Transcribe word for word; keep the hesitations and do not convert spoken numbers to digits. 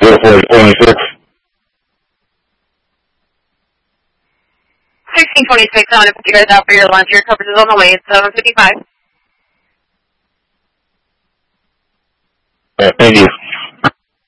zero four twenty-six. sixteen twenty-six, I want to put you guys out for your lunch. Your coverage is on the way. It's seven fifty-five. Uh, thank you.